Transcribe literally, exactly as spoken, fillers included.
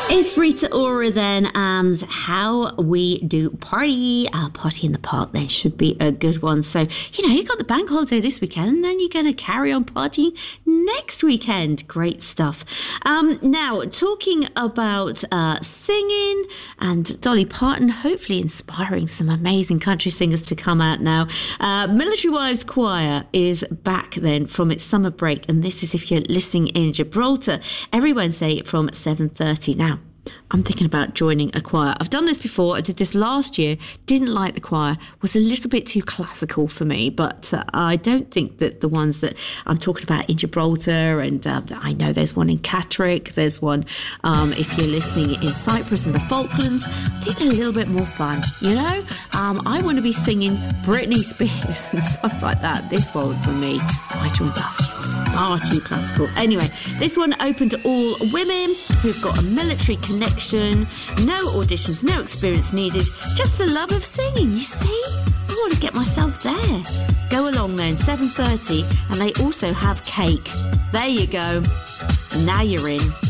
It's Rita Ora then, and how we do party. Our party in the park then should be a good one. So, you know, you got the bank holiday this weekend, and then you're going to carry on partying next weekend. Great stuff. Um, now, talking about uh, singing and Dolly Parton, hopefully inspiring some amazing country singers to come out now. Uh, Military Wives Choir is back then from its summer break, and this is if you're listening in Gibraltar, every Wednesday from seven thirty. Now, I'm thinking about joining a choir. I've done this before. I did this last year. Didn't like the choir. Was a little bit too classical for me. But uh, I don't think that the ones that I'm talking about in Gibraltar, and uh, I know there's one in Catterick. There's one um, if you're listening in Cyprus and the Falklands. I think they're a little bit more fun, you know? Um, I want to be singing Britney Spears and stuff like that. This one for me, I joined last year, was far too classical. Anyway, this one open to all women who've got a military connection. No auditions, no experience needed, just the love of singing. You see, I want to get myself there. Go along then, seven thirty, and they also have cake. There you go. Now you're in.